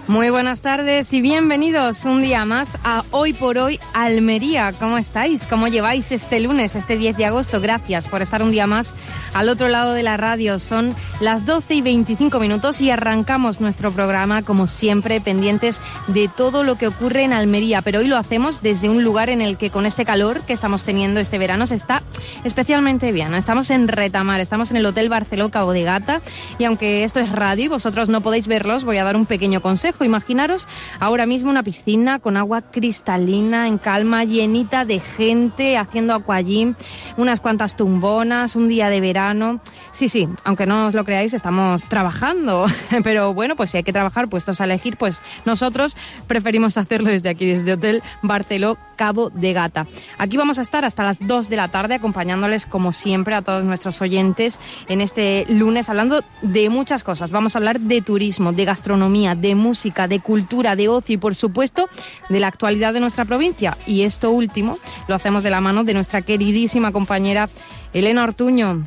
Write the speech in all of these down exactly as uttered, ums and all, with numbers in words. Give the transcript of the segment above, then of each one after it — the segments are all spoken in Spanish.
Muy buenas tardes y bienvenidos un día más a Hoy por Hoy Almería. ¿Cómo estáis? ¿Cómo lleváis este lunes, este diez de agosto? Gracias por estar un día más al otro lado de la radio. Son las doce y veinticinco minutos y arrancamos nuestro programa, como siempre, pendientes de todo lo que ocurre en Almería. Pero hoy lo hacemos desde un lugar en el que, con este calor que estamos teniendo este verano, se está especialmente bien. Estamos en Retamar, estamos en el Hotel Barceló Cabo de Gata, y aunque esto es radio y vosotros no podéis verlos, voy a dar un pequeño consejo. Imaginaros ahora mismo una piscina con agua cristalina, en calma, llenita de gente haciendo aquagym, unas cuantas tumbonas, un día de verano. Sí, sí, aunque no os lo creáis, estamos trabajando, pero bueno, pues si hay que trabajar, puestos a elegir, pues nosotros preferimos hacerlo desde aquí, desde Hotel Barceló Cabo de Gata. Aquí vamos a estar hasta las dos de la tarde acompañándoles, como siempre, a todos nuestros oyentes en este lunes, hablando de muchas cosas. Vamos a hablar de turismo, de gastronomía, de música, de cultura, de ocio y, por supuesto, de la actualidad de nuestra provincia. Y esto último lo hacemos de la mano de nuestra queridísima compañera Elena Ortuño.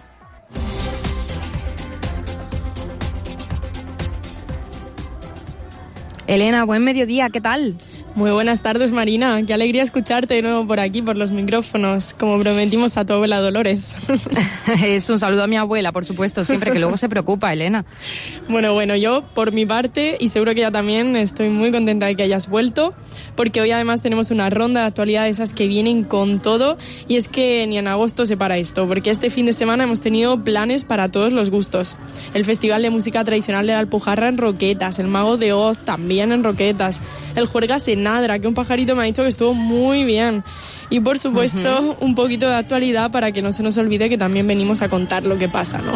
Elena, buen mediodía, ¿qué tal? Muy buenas tardes, Marina. Qué alegría escucharte de nuevo por aquí, por los micrófonos, como prometimos a tu abuela Dolores. Es un saludo a mi abuela, por supuesto, siempre, que luego se preocupa, Elena. Bueno, bueno, yo por mi parte, y seguro que ella también, estoy muy contenta de que hayas vuelto, porque hoy además tenemos una ronda de actualidad de esas que vienen con todo, y es que ni en agosto se para esto, porque este fin de semana hemos tenido planes para todos los gustos. El Festival de Música Tradicional de la Alpujarra en Roquetas, el Mago de Oz también en Roquetas, el Juergas en Nadra, que un pajarito me ha dicho que estuvo muy bien. Y por supuesto, uh-huh. un poquito de actualidad para que no se nos olvide que también venimos a contar lo que pasa, ¿no?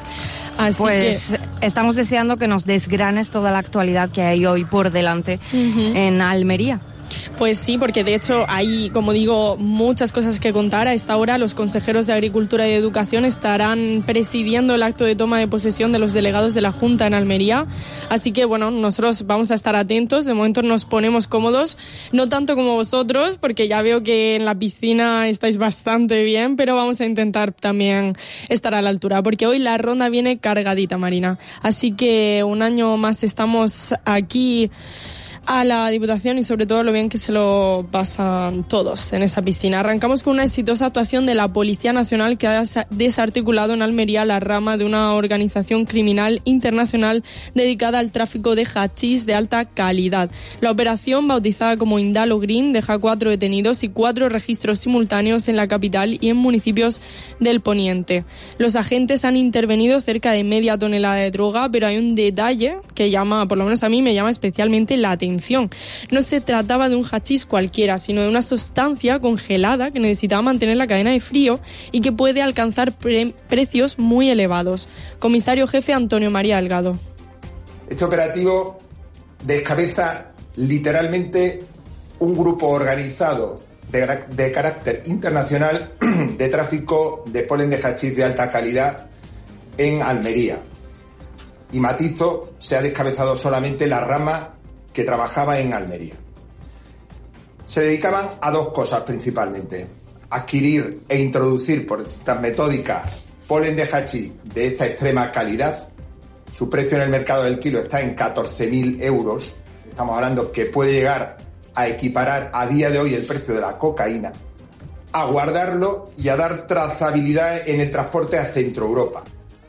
Así pues que estamos deseando que nos desgranes toda la actualidad que hay hoy por delante uh-huh. en Almería. Pues sí, porque de hecho hay, como digo, muchas cosas que contar. A esta hora los consejeros de Agricultura y Educación estarán presidiendo el acto de toma de posesión de los delegados de la Junta en Almería. Así que, bueno, nosotros vamos a estar atentos. De momento nos ponemos cómodos, no tanto como vosotros, porque ya veo que en la piscina estáis bastante bien, pero vamos a intentar también estar a la altura, porque hoy la ronda viene cargadita, Marina. Así que un año más estamos aquí a la Diputación y sobre todo lo bien que se lo pasan todos en esa piscina. Arrancamos con una exitosa actuación de la Policía Nacional, que ha desarticulado en Almería la rama de una organización criminal internacional dedicada al tráfico de hachís de alta calidad. La operación, bautizada como Indalo Green, deja cuatro detenidos y cuatro registros simultáneos en la capital y en municipios del Poniente. Los agentes han intervenido cerca de media tonelada de droga, pero hay un detalle que llama, por lo menos a mí me llama especialmente la atención. No se trataba de un hachís cualquiera, sino de una sustancia congelada que necesitaba mantener la cadena de frío y que puede alcanzar pre- precios muy elevados. Comisario jefe Antonio María Delgado. Este operativo descabeza literalmente un grupo organizado de, de carácter internacional de tráfico de polen de hachís de alta calidad en Almería. Y matizo, se ha descabezado solamente la rama que trabajaba en Almería. Se dedicaban a dos cosas principalmente: adquirir e introducir por distintas metódicas polen de hachís de esta extrema calidad. Su precio en el mercado del kilo está en catorce mil euros. Estamos hablando que puede llegar a equiparar a día de hoy el precio de la cocaína. A guardarlo y a dar trazabilidad en el transporte a Centro Europa.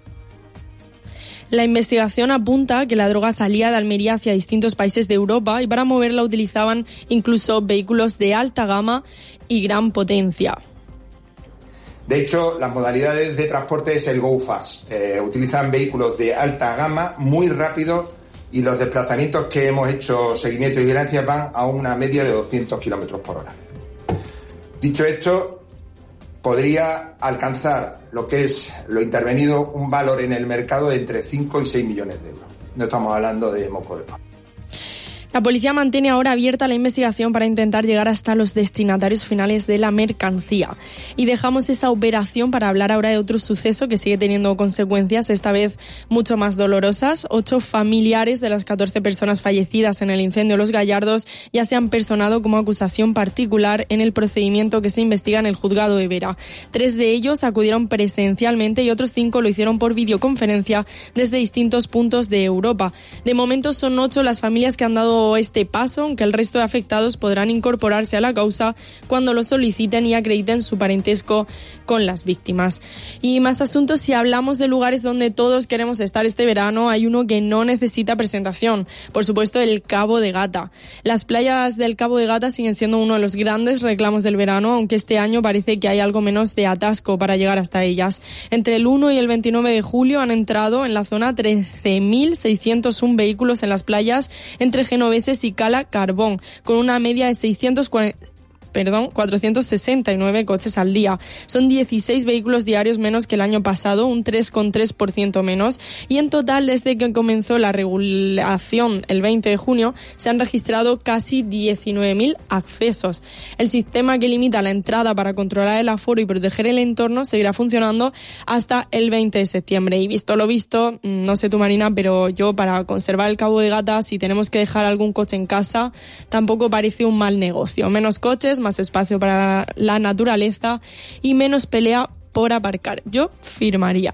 La investigación apunta que la droga salía de Almería hacia distintos países de Europa y para moverla utilizaban incluso vehículos de alta gama y gran potencia. De hecho, las modalidades de transporte es el Go Fast. Eh, utilizan vehículos de alta gama, muy rápidos, y los desplazamientos que hemos hecho seguimiento y vigilancia van a una media de doscientos kilómetros por hora. Dicho esto, podría alcanzar lo que es lo intervenido un valor en el mercado de entre cinco y seis millones de euros. No estamos hablando de moco de pavo. La policía mantiene ahora abierta la investigación para intentar llegar hasta los destinatarios finales de la mercancía. Y dejamos esa operación para hablar ahora de otro suceso que sigue teniendo consecuencias, esta vez mucho más dolorosas. Ocho familiares de las catorce personas fallecidas en el incendio de Los Gallardos ya se han personado como acusación particular en el procedimiento que se investiga en el juzgado de Vera. Tres de ellos acudieron presencialmente y otros cinco lo hicieron por videoconferencia desde distintos puntos de Europa. De momento son ocho las familias que han dado este paso, aunque el resto de afectados podrán incorporarse a la causa cuando lo soliciten y acrediten su parentesco con las víctimas. Y más asuntos, si hablamos de lugares donde todos queremos estar este verano, hay uno que no necesita presentación, por supuesto el Cabo de Gata. Las playas del Cabo de Gata siguen siendo uno de los grandes reclamos del verano, aunque este año parece que hay algo menos de atasco para llegar hasta ellas. Entre el uno y el veintinueve de julio han entrado en la zona trece mil seiscientos uno vehículos en las playas entre Genoveses y Cala Carbón, con una media de seiscientos cuarenta Perdón, cuatrocientos sesenta y nueve coches al día. Son dieciséis vehículos diarios menos que el año pasado, un tres coma tres por ciento menos. Y en total, desde que comenzó la regulación el veinte de junio, se han registrado casi diecinueve mil accesos. El sistema que limita la entrada para controlar el aforo y proteger el entorno seguirá funcionando hasta el veinte de septiembre. Y visto lo visto, no sé tú, Marina, pero yo para conservar el Cabo de Gata, si tenemos que dejar algún coche en casa, tampoco parece un mal negocio. Menos coches, más espacio para la naturaleza y menos pelea por aparcar. Yo firmaría.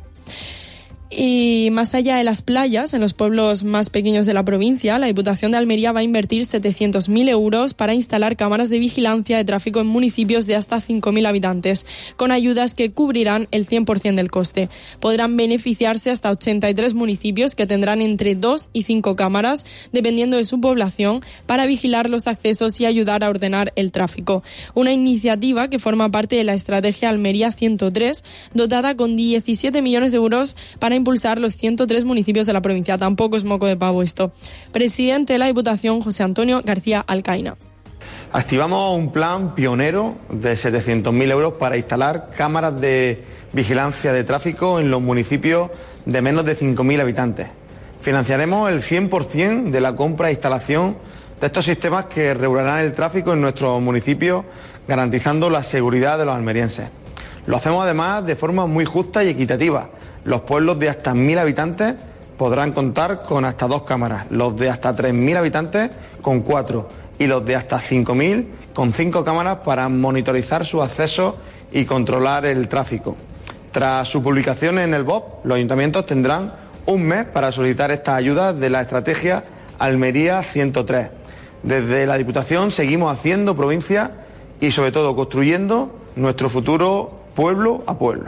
Y más allá de las playas, en los pueblos más pequeños de la provincia, la Diputación de Almería va a invertir setecientos mil euros para instalar cámaras de vigilancia de tráfico en municipios de hasta cinco mil habitantes, con ayudas que cubrirán el cien por ciento del coste. Podrán beneficiarse hasta ochenta y tres municipios que tendrán entre dos y cinco cámaras, dependiendo de su población, para vigilar los accesos y ayudar a ordenar el tráfico. Una iniciativa que forma parte de la estrategia Almería ciento tres, dotada con diecisiete millones de euros para impulsar los ciento tres municipios de la provincia. Tampoco es moco de pavo esto. Presidente de la Diputación, José Antonio García Alcaina. Activamos un plan pionero de setecientos mil euros para instalar cámaras de vigilancia de tráfico en los municipios de menos de cinco mil habitantes. Financiaremos el cien por ciento de la compra e instalación de estos sistemas que regularán el tráfico en nuestros municipios, garantizando la seguridad de los almerienses. Lo hacemos además de forma muy justa y equitativa. Los pueblos de hasta mil habitantes podrán contar con hasta dos cámaras, los de hasta tres mil habitantes con cuatro y los de hasta cinco mil con cinco cámaras para monitorizar sus accesos y controlar el tráfico. Tras su publicación en el B O P, los ayuntamientos tendrán un mes para solicitar estas ayudas de la estrategia Almería ciento tres. Desde la Diputación seguimos haciendo provincia y sobre todo construyendo nuestro futuro pueblo a pueblo.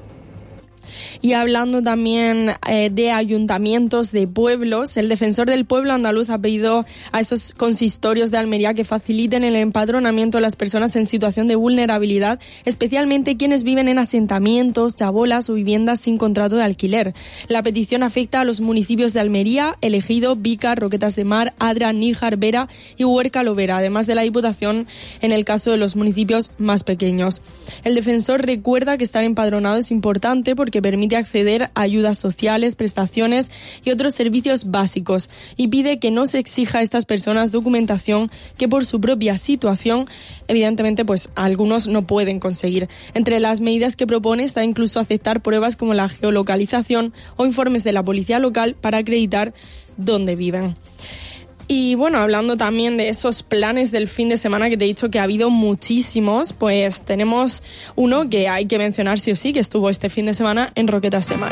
Y hablando también eh, de ayuntamientos, de pueblos, el defensor del pueblo andaluz ha pedido a esos consistorios de Almería que faciliten el empadronamiento de las personas en situación de vulnerabilidad, especialmente quienes viven en asentamientos, chabolas o viviendas sin contrato de alquiler. La petición afecta a los municipios de Almería, El Ejido, Vica, Roquetas de Mar, Adra, Níjar, Vera y Huerca Lovera, además de la Diputación en el caso de los municipios más pequeños. El defensor recuerda que estar empadronado es importante porque permite acceder a ayudas sociales, prestaciones y otros servicios básicos, y pide que no se exija a estas personas documentación que por su propia situación, evidentemente, pues algunos no pueden conseguir. Entre las medidas que propone está incluso aceptar pruebas como la geolocalización o informes de la policía local para acreditar dónde viven. Y bueno, hablando también de esos planes del fin de semana que te he dicho que ha habido muchísimos, pues tenemos uno que hay que mencionar sí o sí, que estuvo este fin de semana en Roquetas de Mar.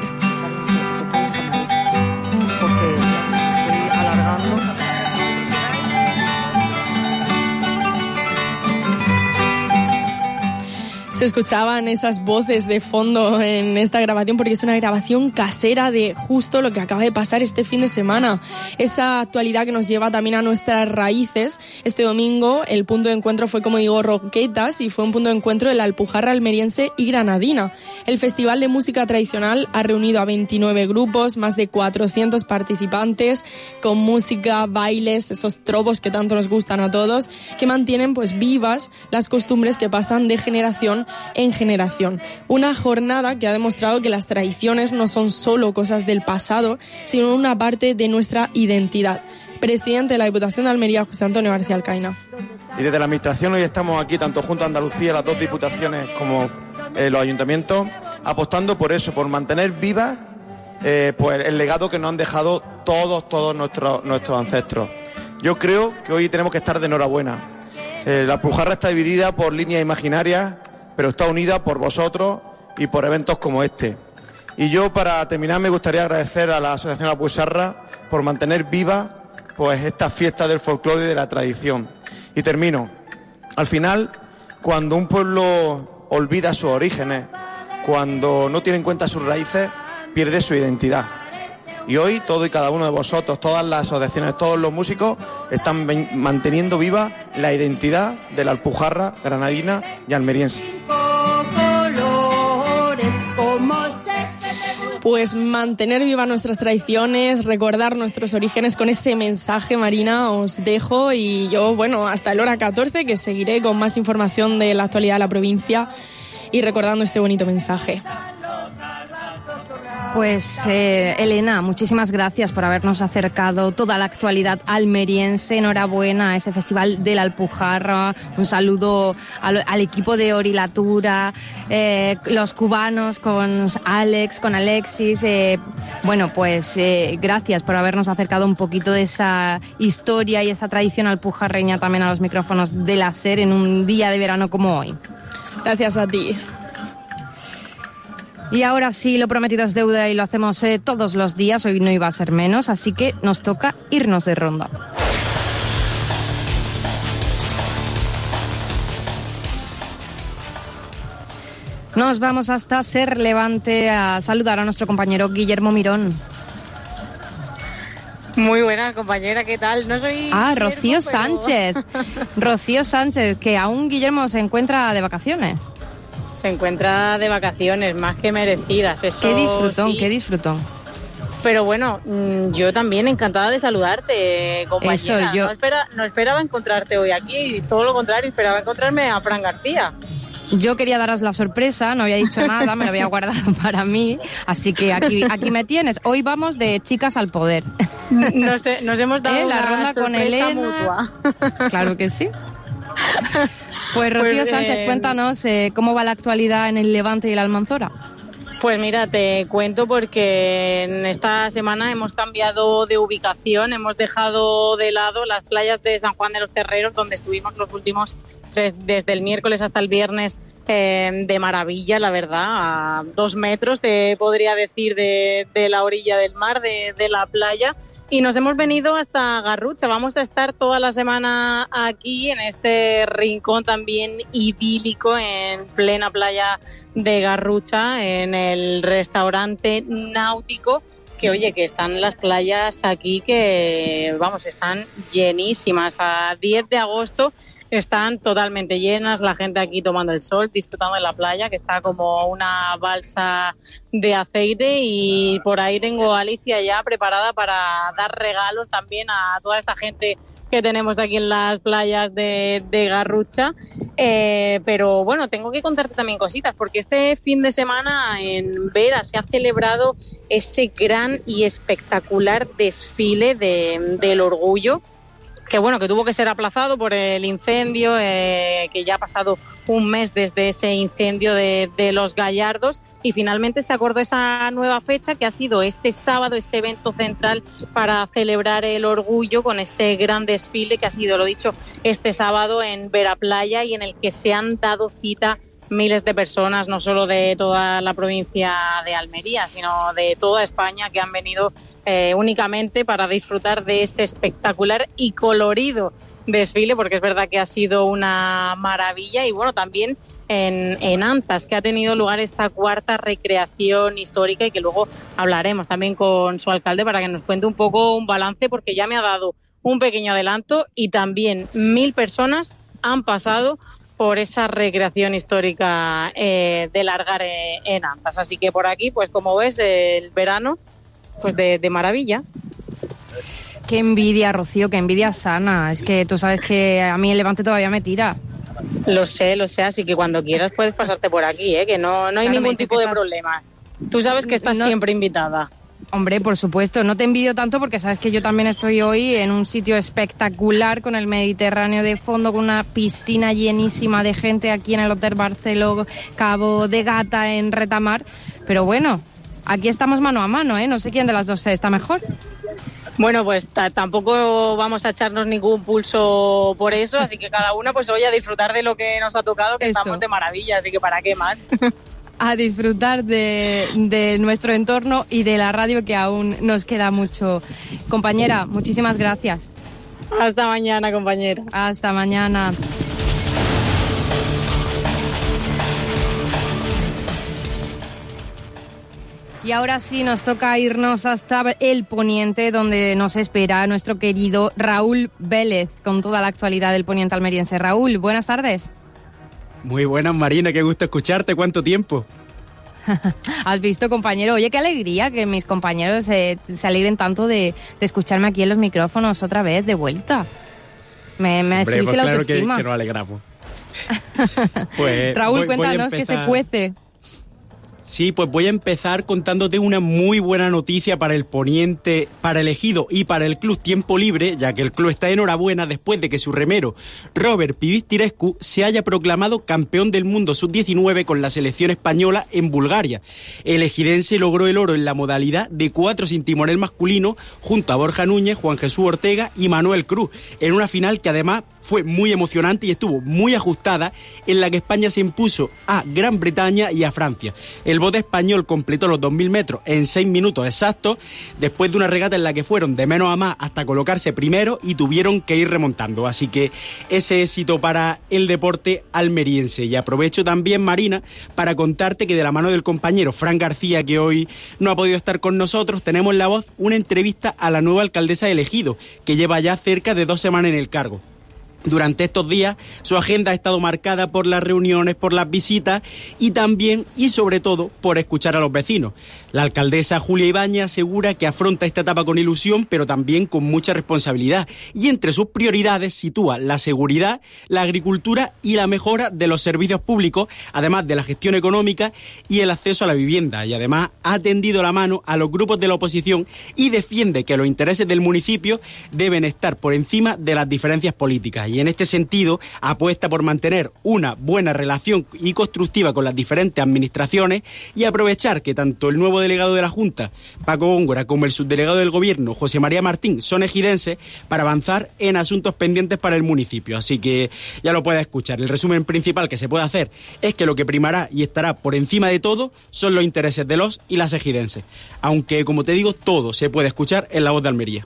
Porque estoy alargando. Se escuchaban esas voces de fondo en esta grabación porque es una grabación casera de justo lo que acaba de pasar este fin de semana. Esa actualidad que nos lleva también a nuestras raíces. Este domingo el punto de encuentro fue, como digo, Roquetas, y fue un punto de encuentro de la Alpujarra almeriense y granadina. El Festival de Música Tradicional ha reunido a veintinueve grupos, más de cuatrocientos participantes, con música, bailes, esos tropos que tanto nos gustan a todos, que mantienen pues vivas las costumbres que pasan de generación en generación. Una jornada que ha demostrado que las tradiciones no son solo cosas del pasado, sino una parte de nuestra identidad. presidente de la Diputación de Almería, José Antonio García Alcaina. Y desde la Administración hoy estamos aquí, tanto Junta de Andalucía, las dos diputaciones, como eh, los ayuntamientos, apostando por eso, por mantener viva eh, pues el legado que nos han dejado todos, todos nuestros, nuestros ancestros. Yo creo que hoy tenemos que estar de enhorabuena. Eh, la Alpujarra está dividida por líneas imaginarias, pero está unida por vosotros y por eventos como este. Y yo, para terminar, me gustaría agradecer a la Asociación Alpujarra por mantener viva pues esta fiesta del folclore y de la tradición. Y termino. Al final, cuando un pueblo olvida sus orígenes, cuando no tiene en cuenta sus raíces, pierde su identidad. Y hoy todo y cada uno de vosotros, todas las asociaciones, todos los músicos están manteniendo viva la identidad de la Alpujarra granadina y almeriense. Pues mantener viva nuestras tradiciones, recordar nuestros orígenes, con ese mensaje, Marina, os dejo. Y yo, bueno, hasta la hora catorce, que seguiré con más información de la actualidad de la provincia y recordando este bonito mensaje. Pues eh, Elena, muchísimas gracias por habernos acercado toda la actualidad almeriense. Enhorabuena a ese Festival de la Alpujarra. Un saludo al, al equipo de Orilatura, eh, los cubanos con Alex, con Alexis. Eh, bueno, pues eh, gracias por habernos acercado un poquito de esa historia y esa tradición alpujarreña también a los micrófonos de la SER en un día de verano como hoy. Gracias a ti. Y ahora sí, lo prometido es deuda y lo hacemos eh, todos los días, hoy no iba a ser menos, así que nos toca irnos de ronda. Nos vamos hasta Ser Levante a saludar a nuestro compañero Guillermo Mirón. Muy buena, compañera, ¿qué tal? No soy Ah, Guillermo, Rocío pero... Sánchez. Rocío Sánchez, que aún Guillermo se encuentra de vacaciones. Se encuentra de vacaciones, más que merecidas. Eso Qué disfrutón, sí. qué disfrutón. Pero bueno, yo también encantada de saludarte, compañera. Eso, yo... No, espera, no esperaba encontrarte hoy aquí, todo lo contrario, esperaba encontrarme a Fran García. Yo quería daros la sorpresa, no había dicho nada, me lo había guardado para mí, así que aquí, aquí me tienes. Hoy vamos de chicas al poder. Nos, nos hemos dado ¿Eh? La una ronda con Elena. Mutua. Claro que sí. Pues Rocío Pues, Sánchez, eh, cuéntanos eh, cómo va la actualidad en el Levante y la Almanzora. Pues mira, te cuento porque en esta semana hemos cambiado de ubicación, hemos dejado de lado las playas de San Juan de los Terreros, donde estuvimos los últimos tres, desde el miércoles hasta el viernes, eh, de maravilla, la verdad, a dos metros, te podría decir, de, de la orilla del mar, de, de la playa. Y nos hemos venido hasta Garrucha. Vamos a estar toda la semana aquí, en este rincón también idílico, en plena playa de Garrucha, en el restaurante náutico, que oye, que están las playas aquí que, vamos, están llenísimas. A diez de agosto están totalmente llenas, la gente aquí tomando el sol, disfrutando de la playa, que está como una balsa de aceite, y por ahí tengo a Alicia ya preparada para dar regalos también a toda esta gente que tenemos aquí en las playas de, de Garrucha. Eh, pero bueno, tengo que contarte también cositas, porque este fin de semana en Vera se ha celebrado ese gran y espectacular desfile de, del orgullo, que bueno, que tuvo que ser aplazado por el incendio, eh, que ya ha pasado un mes desde ese incendio de, de Los Gallardos, y finalmente se acordó esa nueva fecha, que ha sido este sábado, ese evento central para celebrar el orgullo, con ese gran desfile que ha sido, lo dicho, este sábado en Veraplaya, y en el que se han dado cita miles de personas, no solo de toda la provincia de Almería, sino de toda España, que han venido eh, únicamente para disfrutar de ese espectacular y colorido desfile, porque es verdad que ha sido una maravilla. Y bueno, también en, en Antas, que ha tenido lugar esa cuarta recreación histórica, y que luego hablaremos también con su alcalde para que nos cuente un poco un balance, porque ya me ha dado un pequeño adelanto, y también mil personas han pasado por esa recreación histórica eh, de Largar eh, en Antas. Así que por aquí, pues como ves, el verano pues de, de maravilla. Qué envidia, Rocío, qué envidia sana. Es que tú sabes que a mí el Levante todavía me tira. Lo sé, lo sé, así que cuando quieras puedes pasarte por aquí, ¿eh? Que no, no hay Claro, ningún tipo de estás... problema. Tú sabes que estás no... siempre invitada. Hombre, por supuesto, no te envidio tanto porque sabes que yo también estoy hoy en un sitio espectacular con el Mediterráneo de fondo, con una piscina llenísima de gente aquí en el Hotel Barceló Cabo de Gata en Retamar. Pero bueno, aquí estamos mano a mano, ¿eh? No sé quién de las dos está mejor. Bueno, pues t- tampoco vamos a echarnos ningún pulso por eso, así que cada una pues hoy a disfrutar de lo que nos ha tocado, que Eso. estamos de maravilla, así que ¿para qué más? A disfrutar de, de nuestro entorno y de la radio, que aún nos queda mucho. Compañera, muchísimas gracias. Hasta mañana, compañera. Hasta mañana. Y ahora sí nos toca irnos hasta el Poniente, donde nos espera nuestro querido Raúl Vélez con toda la actualidad del Poniente almeriense. Raúl, buenas tardes. Muy buenas, Marina, qué gusto escucharte. ¿Cuánto tiempo? Has visto, compañero. Oye, qué alegría que mis compañeros eh, se alegren tanto de, de escucharme aquí en los micrófonos otra vez, de vuelta. Me, me Hombre, subís pues la claro que, autoestima. que nos alegramos. Pues, Raúl, voy- voy a cuéntanos que se empezar- cuece. Sí, pues voy a empezar contándote una muy buena noticia para el Poniente, para el Ejido y para el Club Tiempo Libre, ya que el club está enhorabuena después de que su remero Robert Pivistirescu se haya proclamado campeón del mundo sub diecinueve con la selección española en Bulgaria. El ejidense logró el oro en la modalidad de cuatro sin timonel masculino junto a Borja Núñez, Juan Jesús Ortega y Manuel Cruz, en una final que además fue muy emocionante y estuvo muy ajustada, en la que España se impuso a Gran Bretaña y a Francia. El bote español completó los dos mil metros en seis minutos exactos, después de una regata en la que fueron de menos a más hasta colocarse primero y tuvieron que ir remontando. Así que ese éxito para el deporte almeriense. Y aprovecho también, Marina, para contarte que de la mano del compañero Fran García, que hoy no ha podido estar con nosotros, tenemos en La Voz una entrevista a la nueva alcaldesa de Ejido, que lleva ya cerca de dos semanas en el cargo. Durante estos días su agenda ha estado marcada por las reuniones, por las visitas y también y sobre todo por escuchar a los vecinos. La alcaldesa Julia Ibáñez asegura que afronta esta etapa con ilusión, pero también con mucha responsabilidad, y entre sus prioridades sitúa la seguridad, la agricultura y la mejora de los servicios públicos, además de la gestión económica y el acceso a la vivienda. Y además ha tendido la mano a los grupos de la oposición y defiende que los intereses del municipio deben estar por encima de las diferencias políticas. Y en este sentido apuesta por mantener una buena relación y constructiva con las diferentes administraciones y aprovechar que tanto el nuevo delegado de la Junta, Paco Góngora, como el subdelegado del Gobierno, José María Martín, son ejidenses para avanzar en asuntos pendientes para el municipio. Así que ya lo puedes escuchar. El resumen principal que se puede hacer es que lo que primará y estará por encima de todo son los intereses de los y las ejidenses. Aunque, como te digo, todo se puede escuchar en La Voz de Almería.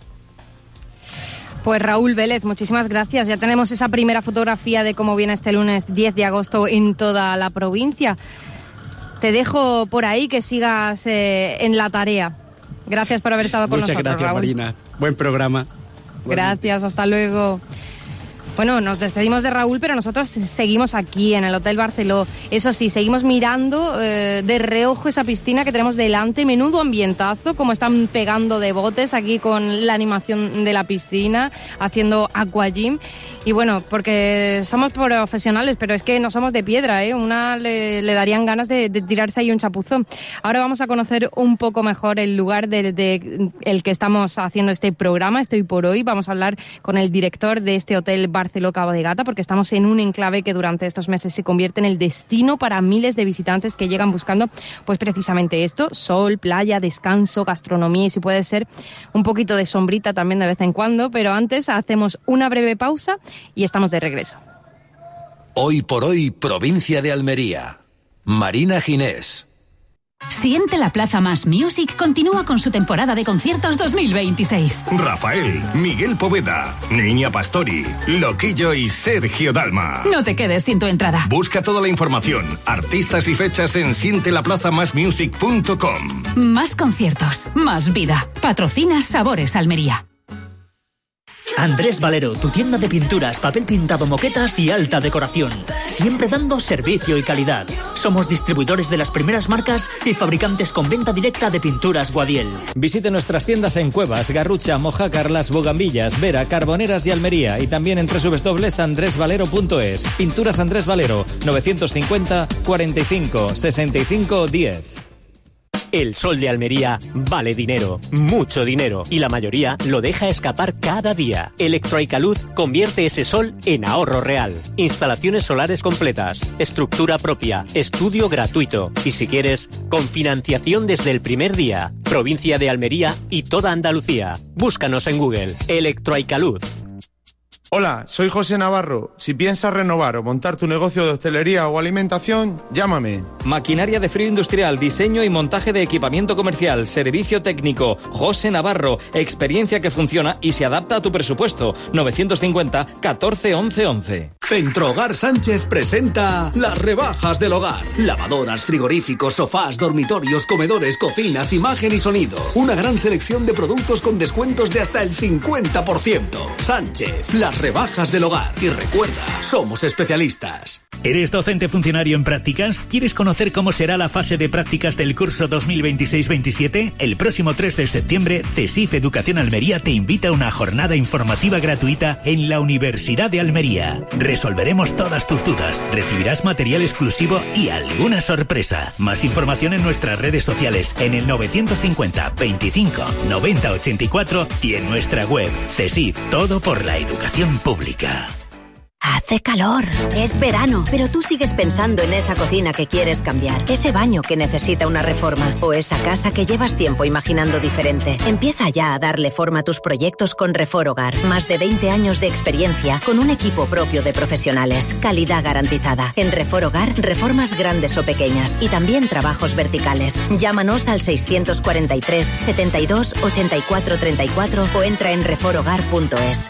Pues Raúl Vélez, muchísimas gracias. Ya tenemos esa primera fotografía de cómo viene este lunes diez de agosto en toda la provincia. Te dejo por ahí que sigas eh, en la tarea. Gracias por haber estado con Muchas nosotros, gracias, Raúl. Marina. Buen programa. Gracias, hasta luego. Bueno, nos despedimos de Raúl, pero nosotros seguimos aquí en el Hotel Barceló. Eso sí, seguimos mirando eh, de reojo esa piscina que tenemos delante. Menudo ambientazo, como están pegando de botes aquí con la animación de la piscina, haciendo aquagym. Y bueno, porque somos profesionales, pero es que no somos de piedra, ¿eh? Una le, le darían ganas de, de tirarse ahí un chapuzón. Ahora vamos a conocer un poco mejor el lugar del de, el que estamos haciendo este programa, Estoy por Hoy. Vamos a hablar con el director de este Hotel Barceló Cabo de Gata, porque estamos en un enclave que durante estos meses se convierte en el destino para miles de visitantes que llegan buscando pues precisamente esto: sol, playa, descanso, gastronomía y, si puede ser, un poquito de sombrita también de vez en cuando. Pero antes hacemos una breve pausa y estamos de regreso. Hoy por Hoy, provincia de Almería. Marina Ginés. Siente la Plaza Más Music continúa con su temporada de conciertos dos mil veintiséis. Rafael, Miguel Poveda, Niña Pastori, Loquillo y Sergio Dalma. No te quedes sin tu entrada. Busca toda la información, artistas y fechas en siente la plaza más music punto com. Más conciertos, más vida. Patrocina Sabores Almería. Andrés Valero, tu tienda de pinturas, papel pintado, moquetas y alta decoración. Siempre dando servicio y calidad. Somos distribuidores de las primeras marcas y fabricantes con venta directa de pinturas Guadiel. Visite nuestras tiendas en Cuevas, Garrucha, Mojácar, Las Bogambillas, Vera, Carboneras y Almería, y también en doble u doble u doble u punto andrés valero punto es. Pinturas Andrés Valero, novecientos cincuenta, cuarenta y cinco, sesenta y cinco, diez. El sol de Almería vale dinero, mucho dinero, y la mayoría lo deja escapar cada día. Electroicaluz convierte ese sol en ahorro real. Instalaciones solares completas, estructura propia, estudio gratuito y, si quieres, con financiación desde el primer día. Provincia de Almería y toda Andalucía. Búscanos en Google. Electroicaluz. Hola, soy José Navarro. Si piensas renovar o montar tu negocio de hostelería o alimentación, llámame. Maquinaria de frío industrial, diseño y montaje de equipamiento comercial, servicio técnico. José Navarro, experiencia que funciona y se adapta a tu presupuesto. novecientos cincuenta, catorce, once, once. Centrohogar Sánchez presenta las rebajas del hogar. Lavadoras, frigoríficos, sofás, dormitorios, comedores, cocinas, imagen y sonido. Una gran selección de productos con descuentos de hasta el cincuenta por ciento. Sánchez, las rebajas del hogar. Y recuerda, somos especialistas. ¿Eres docente funcionario en prácticas? ¿Quieres conocer cómo será la fase de prácticas del curso dos mil veintiséis veintisiete? El próximo tres de septiembre, CESIF Educación Almería te invita a una jornada informativa gratuita en la Universidad de Almería. Resolveremos todas tus dudas, recibirás material exclusivo y alguna sorpresa. Más información en nuestras redes sociales, en el novecientos cincuenta, veinticinco, noventa, ochenta y cuatro y en nuestra web. CESIF, todo por la educación pública. Hace calor, es verano, pero tú sigues pensando en esa cocina que quieres cambiar, ese baño que necesita una reforma o esa casa que llevas tiempo imaginando diferente. Empieza ya a darle forma a tus proyectos con Reforogar. Más de veinte años de experiencia con un equipo propio de profesionales. Calidad garantizada. En Reforogar, reformas grandes o pequeñas y también trabajos verticales. Llámanos al seiscientos cuarenta y tres, setenta y dos, ochenta y cuatro treinta y cuatro o entra en reforogar punto es.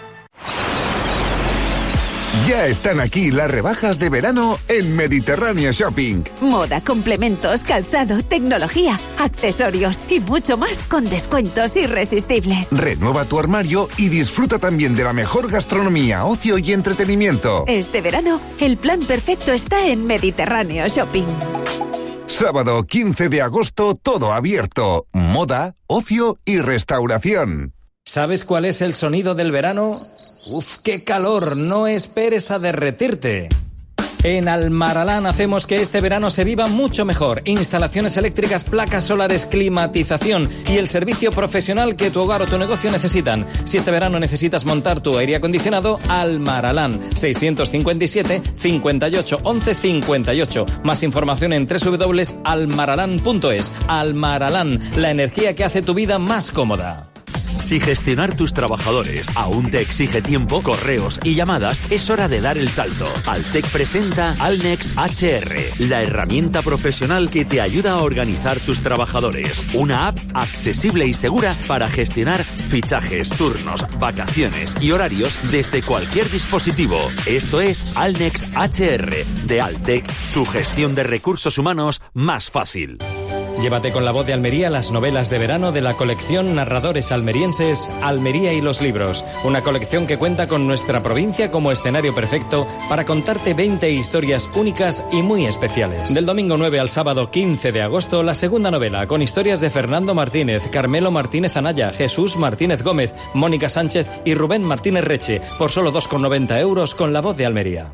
Ya están aquí las rebajas de verano en Mediterráneo Shopping. Moda, complementos, calzado, tecnología, accesorios y mucho más con descuentos irresistibles. Renueva tu armario y disfruta también de la mejor gastronomía, ocio y entretenimiento. Este verano, el plan perfecto está en Mediterráneo Shopping. Sábado quince de agosto, todo abierto. Moda, ocio y restauración. ¿Sabes cuál es el sonido del verano? ¡Uf, qué calor! No esperes a derretirte. En Almaralán hacemos que este verano se viva mucho mejor. Instalaciones eléctricas, placas solares, climatización y el servicio profesional que tu hogar o tu negocio necesitan. Si este verano necesitas montar tu aire acondicionado, Almaralán. seiscientos cincuenta y siete, cincuenta y ocho, once, cincuenta y ocho. Más información en doble u doble u doble u punto almaralán punto es. Almaralán, la energía que hace tu vida más cómoda. Si gestionar tus trabajadores aún te exige tiempo, correos y llamadas, es hora de dar el salto. Altec presenta Alnex H R, la herramienta profesional que te ayuda a organizar tus trabajadores. Una app accesible y segura para gestionar fichajes, turnos, vacaciones y horarios desde cualquier dispositivo. Esto es Alnex H R de Altec, tu gestión de recursos humanos más fácil. Llévate con la voz de Almería las novelas de verano de la colección Narradores Almerienses Almería y los Libros. Una colección que cuenta con nuestra provincia como escenario perfecto para contarte veinte historias únicas y muy especiales. Del domingo nueve al sábado quince de agosto, la segunda novela con historias de Fernando Martínez, Carmelo Martínez Anaya, Jesús Martínez Gómez, Mónica Sánchez y Rubén Martínez Reche, por solo dos con noventa euros con la voz de Almería.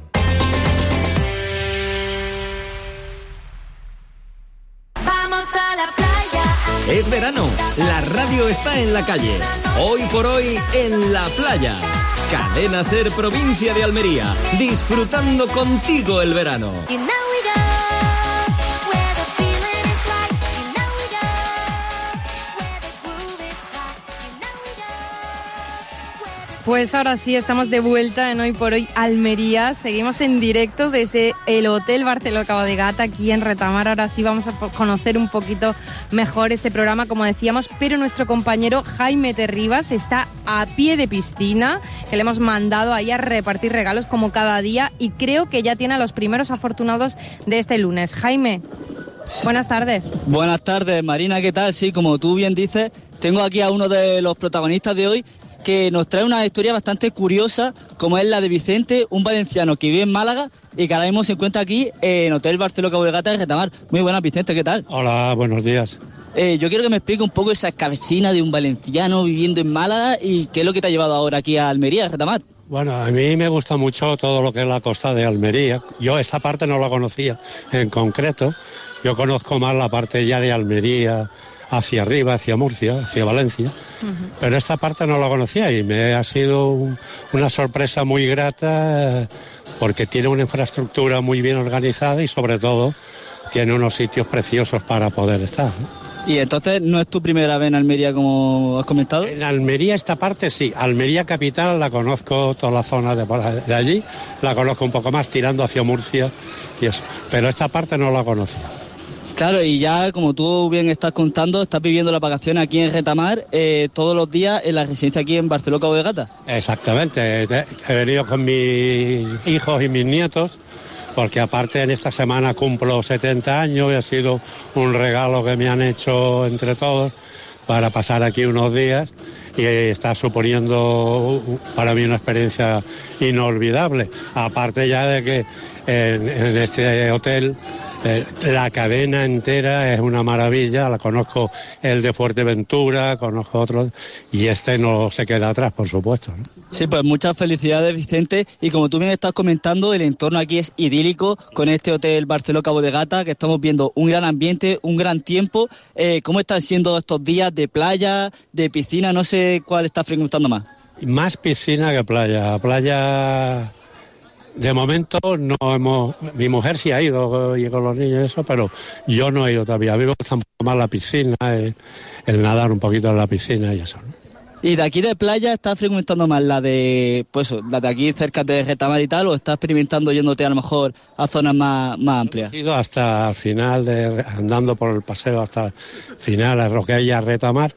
Es verano, la radio está en la calle. Hoy por hoy, en la playa. Cadena Ser, provincia de Almería. Disfrutando contigo el verano. Pues ahora sí, estamos de vuelta en Hoy por Hoy Almería. Seguimos en directo desde el Hotel Barceló Cabo de Gata, aquí en Retamar. Ahora sí vamos a conocer un poquito mejor este programa, como decíamos, pero nuestro compañero Jaime Terribas está a pie de piscina, que le hemos mandado ahí a repartir regalos como cada día, y creo que ya tiene a los primeros afortunados de este lunes. Jaime, buenas tardes. Buenas tardes, Marina, ¿qué tal? Sí, como tú bien dices, tengo aquí a uno de los protagonistas de hoy, que nos trae una historia bastante curiosa, como es la de Vicente, un valenciano que vive en Málaga y que ahora mismo se encuentra aquí en Hotel Barceló Cabo de Gata de Retamar. Muy buenas, Vicente, ¿qué tal? Hola, buenos días. Eh, yo quiero que me explique un poco esa escabechina de un valenciano viviendo en Málaga y qué es lo que te ha llevado ahora aquí a Almería, a Retamar. Bueno, a mí me gusta mucho todo lo que es la costa de Almería. Yo esta parte no la conocía en concreto. Yo conozco más la parte ya de Almería, hacia arriba, hacia Murcia, hacia Valencia. Uh-huh. Pero esta parte no la conocía y me ha sido un, una sorpresa muy grata porque tiene una infraestructura muy bien organizada y sobre todo tiene unos sitios preciosos para poder estar, ¿no? Y entonces, ¿no es tu primera vez en Almería, como has comentado? En Almería esta parte sí, Almería capital la conozco, toda la zona de, de allí, la conozco un poco más, tirando hacia Murcia y eso, pero esta parte no la conocía. Claro, y ya como tú bien estás contando, estás viviendo las vacaciones aquí en Retamar, eh, todos los días en la residencia aquí en Barceló Cabo de Gata. Exactamente, he venido con mis hijos y mis nietos, porque aparte en esta semana cumplo setenta años y ha sido un regalo que me han hecho entre todos para pasar aquí unos días y está suponiendo para mí una experiencia inolvidable. Aparte ya de que en, en este hotel eh, la cadena entera es una maravilla, la conozco el de Fuerteventura, conozco otros y este no se queda atrás, por supuesto, ¿no? Sí, pues muchas felicidades, Vicente. Y como tú bien estás comentando, el entorno aquí es idílico con este hotel Barceló Cabo de Gata, que estamos viendo un gran ambiente, un gran tiempo. Eh, ¿Cómo están siendo estos días de playa, de piscina? No sé cuál está frecuentando más. Más piscina que playa. Playa, de momento no hemos... Mi mujer sí ha ido y con los niños y eso, pero yo no he ido todavía. A mí me gusta más la piscina, el, el nadar un poquito en la piscina y eso, ¿no? ¿Y de aquí de playa estás frecuentando más la de pues la de aquí cerca de Retamar y tal, o estás experimentando yéndote a lo mejor a zonas más, más amplias? He ido hasta el final, de, andando por el paseo hasta el final, a Roqueilla, Retamar,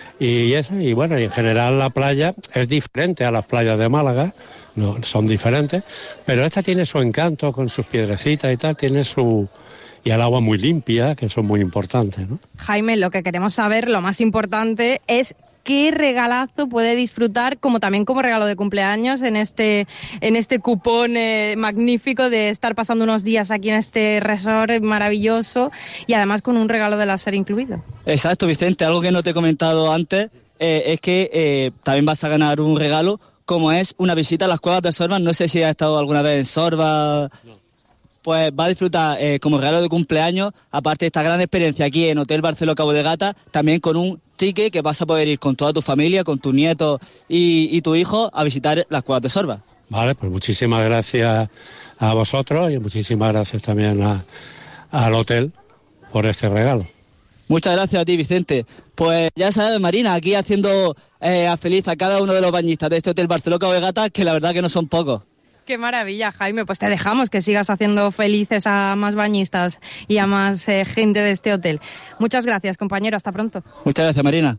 y eso, y bueno, y en general la playa es diferente a las playas de Málaga, no son diferentes, pero esta tiene su encanto con sus piedrecitas y tal, tiene su... y el agua muy limpia, que eso es muy importante, ¿no? Jaime, lo que queremos saber, lo más importante, es qué regalazo puede disfrutar, como también como regalo de cumpleaños, en este en este cupón eh, magnífico de estar pasando unos días aquí en este resort maravilloso y además con un regalo de láser incluido. Exacto, Vicente, algo que no te he comentado antes eh, es que eh, también vas a ganar un regalo, como es una visita a las cuevas de Sorba. No sé si has estado alguna vez en Sorba. No. Pues va a disfrutar eh, como regalo de cumpleaños, aparte de esta gran experiencia aquí en Hotel Barceló Cabo de Gata, también con un ticket que vas a poder ir con toda tu familia, con tus nietos y, y tu hijo a visitar las cuevas de Sorba. Vale, pues muchísimas gracias a vosotros y muchísimas gracias también a, al hotel por este regalo. Muchas gracias a ti, Vicente. Pues ya sabes, Marina, aquí haciendo eh, a feliz a cada uno de los bañistas de este Hotel Barceló Cabo de Gata, que la verdad que no son pocos. Qué maravilla, Jaime. Pues te dejamos que sigas haciendo felices a más bañistas y a más eh, gente de este hotel. Muchas gracias, compañero. Hasta pronto. Muchas gracias, Marina.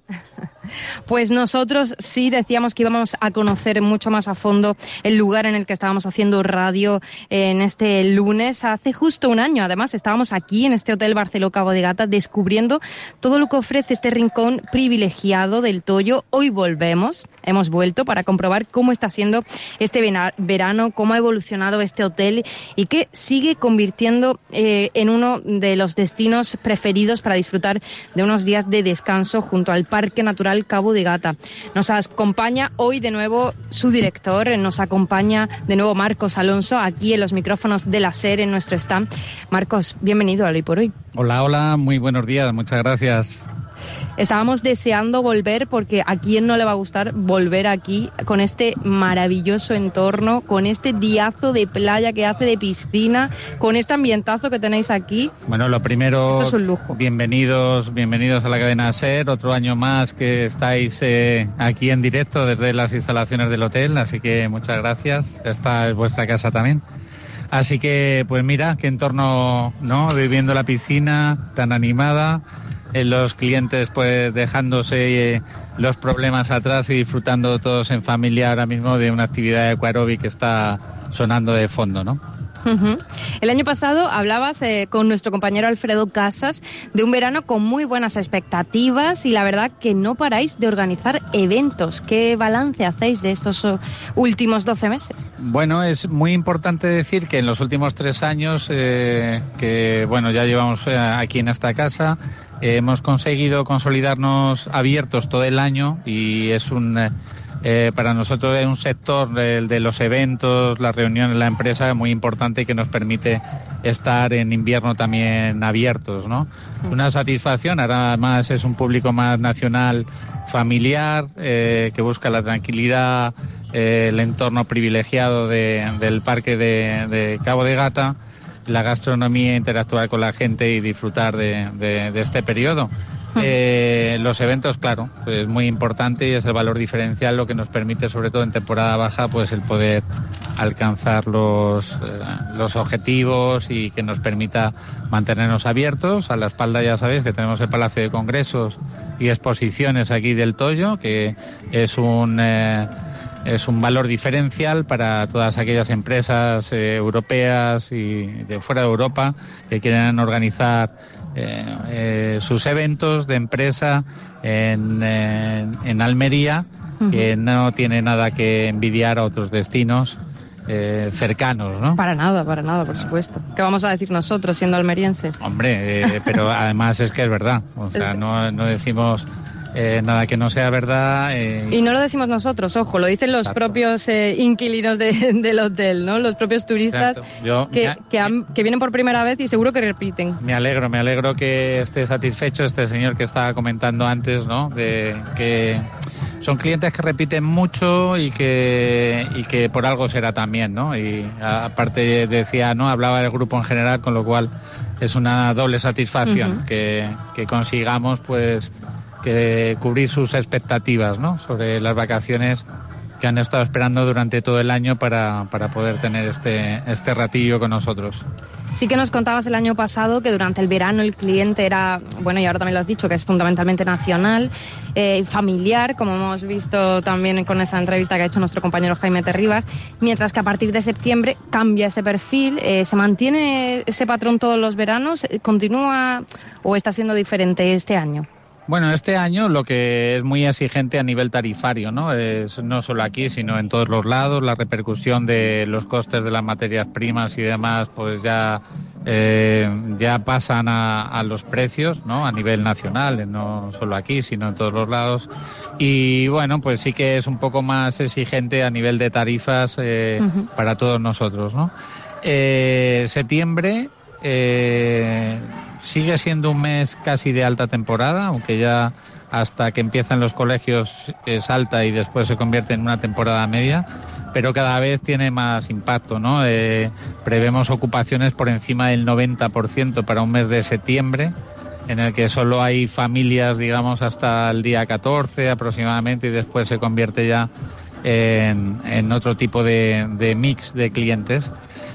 Pues nosotros sí decíamos que íbamos a conocer mucho más a fondo el lugar en el que estábamos haciendo radio en este lunes. Hace justo un año, además, estábamos aquí en este Hotel Barceló Cabo de Gata descubriendo todo lo que ofrece este rincón privilegiado del Toyo. Hoy volvemos, hemos vuelto para comprobar cómo está siendo este verano, cómo ha evolucionado este hotel y que sigue convirtiendo eh, en uno de los destinos preferidos para disfrutar de unos días de descanso junto al Parque Natural Cabo de Gata. Nos acompaña hoy de nuevo su director, nos acompaña de nuevo Marcos Alonso aquí en los micrófonos de la SER en nuestro stand. Marcos, bienvenido a Hoy por Hoy. Hola, hola, muy buenos días, muchas gracias. Estábamos deseando volver porque a quién no le va a gustar volver aquí con este maravilloso entorno, con este diazo de playa que hace de piscina, con este ambientazo que tenéis aquí. Bueno, lo primero, esto es un lujo. Bienvenidos, bienvenidos a la cadena SER, otro año más que estáis eh, aquí en directo desde las instalaciones del hotel, así que muchas gracias, esta es vuestra casa también. Así que, pues mira, qué entorno, ¿no? Viviendo la piscina tan animada, eh, los clientes pues dejándose eh, los problemas atrás y disfrutando todos en familia ahora mismo de una actividad de aquaróbic que está sonando de fondo, ¿no? Uh-huh. El año pasado hablabas eh, con nuestro compañero Alfredo Casas de un verano con muy buenas expectativas y la verdad que no paráis de organizar eventos. ¿Qué balance hacéis de estos uh, últimos doce meses? Bueno, es muy importante decir que en los últimos tres años eh, que bueno ya llevamos eh, aquí en esta casa eh, hemos conseguido consolidarnos abiertos todo el año y es un... Eh, Eh, para nosotros es un sector el de los eventos, las reuniones en la empresa muy importante y que nos permite estar en invierno también abiertos, ¿no? Una satisfacción, ahora más es un público más nacional, familiar, eh, que busca la tranquilidad, eh, el entorno privilegiado de, del parque de, de Cabo de Gata, la gastronomía, interactuar con la gente y disfrutar de, de, de este periodo. Eh, los eventos, claro, es muy importante y es el valor diferencial lo que nos permite, sobre todo en temporada baja, pues el poder alcanzar los, eh, los objetivos y que nos permita mantenernos abiertos. A la espalda ya sabéis que tenemos el Palacio de Congresos y Exposiciones aquí del Toyo, que es un... Eh, Es un valor diferencial para todas aquellas empresas eh, europeas y de fuera de Europa que quieren organizar eh, eh, sus eventos de empresa en, en, en Almería, uh-huh. que no tiene nada que envidiar a otros destinos eh, cercanos, ¿no? Para nada, para nada, por supuesto. ¿Qué vamos a decir nosotros siendo almerienses? Hombre, eh, pero además es que es verdad. O sea, no, no decimos... Eh, nada que no sea verdad. Eh, y no lo decimos nosotros, ojo, lo dicen los Exacto. propios eh, inquilinos de, del hotel, ¿no? Los propios turistas Yo, que, me, que, han, que vienen por primera vez y seguro que repiten. Me alegro, me alegro que esté satisfecho este señor que estaba comentando antes, ¿no? De que son clientes que repiten mucho y que, y que por algo será también, ¿no? Y aparte decía, ¿no? Hablaba del grupo en general, con lo cual es una doble satisfacción uh-huh. que, que consigamos, pues... que cubrir sus expectativas, ¿no? Sobre las vacaciones que han estado esperando durante todo el año para, para poder tener este, este ratillo con nosotros. Sí que nos contabas el año pasado que durante el verano el cliente era, bueno, y ahora también lo has dicho, que es fundamentalmente nacional, eh, familiar, como hemos visto también con esa entrevista que ha hecho nuestro compañero Jaime Terribas, mientras que a partir de septiembre cambia ese perfil. Eh, ¿Se mantiene ese patrón todos los veranos? ¿Continúa o está siendo diferente este año? Bueno, este año lo que es muy exigente a nivel tarifario, ¿no? Es no solo aquí, sino en todos los lados. La repercusión de los costes de las materias primas y demás, pues ya eh, ya pasan a, a los precios, ¿no? A nivel nacional, no solo aquí, sino en todos los lados. Y bueno, pues sí que es un poco más exigente a nivel de tarifas eh, uh-huh. para todos nosotros, ¿no? Eh, septiembre... Eh, sigue siendo un mes casi de alta temporada, aunque ya hasta que empiezan los colegios es alta y después se convierte en una temporada media, pero cada vez tiene más impacto, ¿no? Eh, prevemos ocupaciones por encima del noventa por ciento para un mes de septiembre, en el que solo hay familias, digamos, hasta el día catorce aproximadamente, y después se convierte ya en, en otro tipo de, de mix de clientes.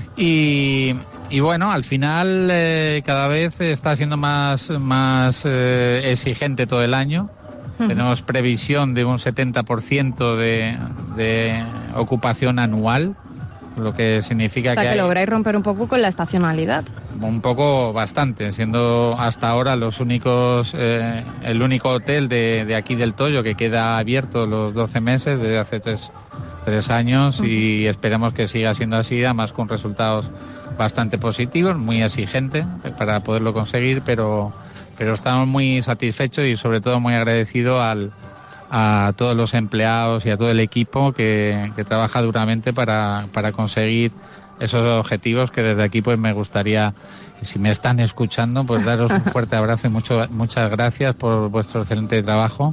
Y... Y bueno, al final eh, cada vez está siendo más, más eh, exigente todo el año. Uh-huh. Tenemos previsión de un setenta por ciento de, de ocupación anual, lo que significa o sea, que, que hay lográis romper un poco con la estacionalidad. Un poco bastante, siendo hasta ahora los únicos, eh, el único hotel de, de aquí del Toyo que queda abierto los doce meses desde hace tres, tres años uh-huh. y esperamos que siga siendo así, además con resultados bastante positivos, muy exigente para poderlo conseguir, pero, pero estamos muy satisfechos y sobre todo muy agradecidos al, a todos los empleados y a todo el equipo que, que trabaja duramente para, para conseguir esos objetivos, que desde aquí pues me gustaría, si me están escuchando, pues daros un fuerte abrazo y mucho, muchas gracias por vuestro excelente trabajo.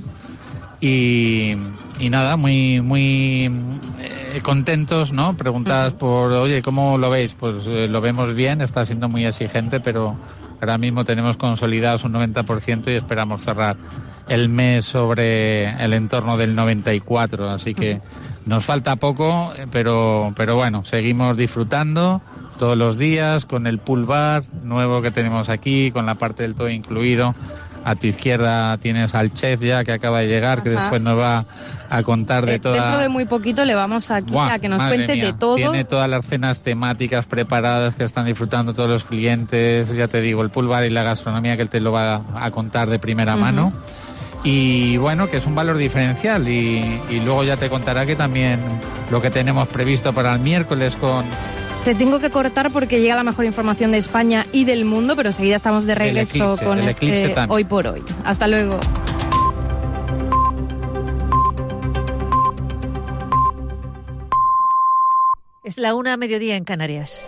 Y, y nada, muy muy eh, contentos, ¿no? Preguntadas por, oye, ¿cómo lo veis? Pues eh, lo vemos bien, está siendo muy exigente, pero ahora mismo tenemos consolidados un noventa por ciento y esperamos cerrar el mes sobre el entorno del noventa y cuatro por ciento, así que nos falta poco, pero, pero bueno, seguimos disfrutando todos los días con el pool bar nuevo que tenemos aquí, con la parte del todo incluido. A tu izquierda tienes al chef ya que acaba de llegar, que Ajá. después nos va a contar de eh, toda... Dentro de muy poquito le vamos aquí Buah, a que nos cuente mía. de todo. Tiene todas las cenas temáticas preparadas que están disfrutando todos los clientes, ya te digo, el pool bar y la gastronomía que él te lo va a, a contar de primera uh-huh. mano. Y bueno, que es un valor diferencial y, y luego ya te contará que también lo que tenemos previsto para el miércoles con... Te tengo que cortar porque llega la mejor información de España y del mundo, pero enseguida estamos de regreso eclipse, con este Hoy por Hoy. Hasta luego. Es la una a mediodía en Canarias.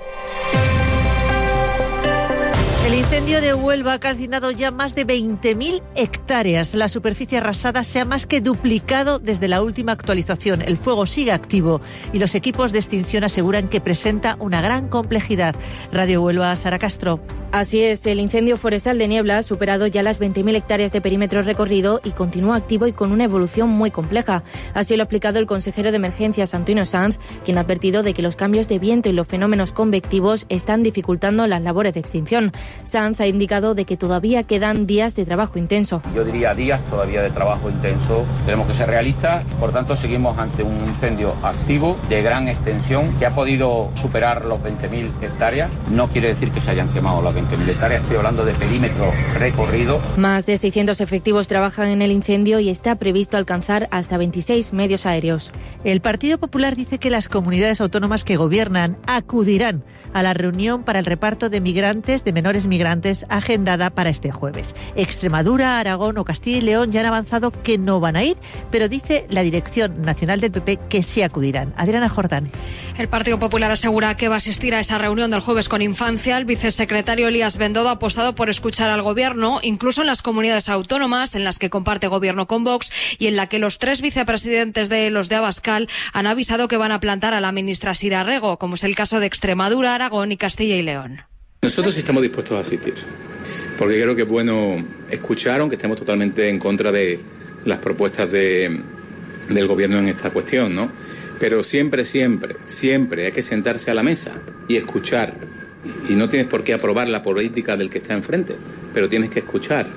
El incendio de Huelva ha calcinado ya más de veinte mil hectáreas. La superficie arrasada se ha más que duplicado desde la última actualización. El fuego sigue activo y los equipos de extinción aseguran que presenta una gran complejidad. Radio Huelva, Sara Castro. Así es, el incendio forestal de Niebla ha superado ya las veinte mil hectáreas de perímetro recorrido y continúa activo y con una evolución muy compleja. Así lo ha explicado el consejero de Emergencias, Antonio Sanz, quien ha advertido de que los cambios de viento y los fenómenos convectivos están dificultando las labores de extinción. Sanz ha indicado de que todavía quedan días de trabajo intenso. Yo diría días todavía de trabajo intenso. Tenemos que ser realistas, por tanto seguimos ante un incendio activo de gran extensión que ha podido superar los veinte mil hectáreas. No quiere decir que se hayan quemado las veinte mil hectáreas, estoy hablando de perímetro recorrido. Más de seiscientos efectivos trabajan en el incendio y está previsto alcanzar hasta veintiséis medios aéreos. El Partido Popular dice que las comunidades autónomas que gobiernan acudirán a la reunión para el reparto de migrantes, de menores migrantes, agendada para este jueves. Extremadura, Aragón o Castilla y León ya han avanzado que no van a ir, pero dice la Dirección Nacional del P P que sí acudirán. Adriana Jordán. El Partido Popular asegura que va a asistir a esa reunión del jueves con Infancia. El vicesecretario Elías Bendodo ha apostado por escuchar al Gobierno, incluso en las comunidades autónomas en las que comparte Gobierno con Vox y en la que los tres vicepresidentes de los de Abascal han avisado que van a plantar a la ministra Sira Rego, como es el caso de Extremadura, Aragón y Castilla y León. Nosotros estamos dispuestos a asistir, porque creo que es bueno escuchar, aunque estemos totalmente en contra de las propuestas de, del Gobierno en esta cuestión, ¿no? Pero siempre, siempre, siempre hay que sentarse a la mesa y escuchar. Y no tienes por qué aprobar la política del que está enfrente, pero tienes que escuchar.